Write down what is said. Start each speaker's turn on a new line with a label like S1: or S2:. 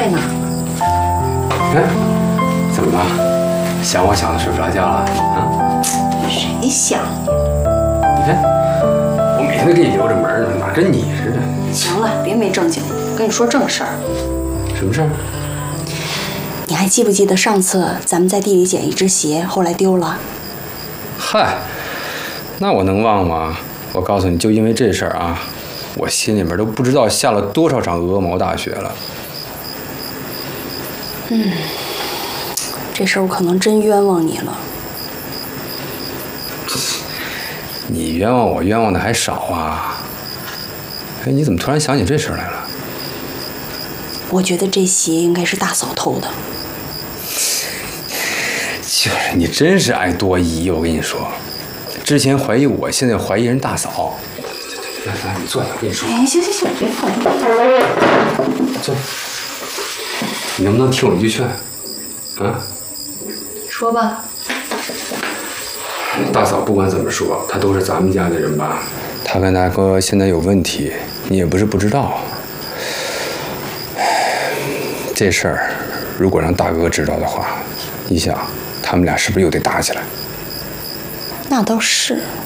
S1: 睡呢。
S2: 哎，怎么了？想我想的睡不着觉了啊？
S1: 谁想你？
S2: 你看，我每天都给你留着门呢，哪跟你似的？
S1: 行了，别没正经的，跟你说正事儿。
S2: 什么事儿？
S1: 你还记不记得上次咱们在地里捡一只鞋，后来丢了？
S2: 嗨，那我能忘吗？我告诉你，就因为这事儿啊，我心里面都不知道下了多少场鹅毛大雪了。
S1: 这事儿我可能真冤枉你了。
S2: 你冤枉我，冤枉的还少啊！哎，你怎么突然想起这事儿来了？
S1: 我觉得这鞋应该是大嫂偷的。
S2: 就是你真是爱多疑，我跟你说，之前怀疑我，现在怀疑人大嫂。来，你坐下，我跟你说。
S1: 哎，行，别碰。
S2: 坐。你能不能听我一句劝？啊？
S1: 说吧。
S2: 大嫂不管怎么说，她都是咱们家的人吧？她跟大哥现在有问题，你也不是不知道。这事儿如果让大哥知道的话，你想，他们俩是不是又得打起来？
S1: 那倒是。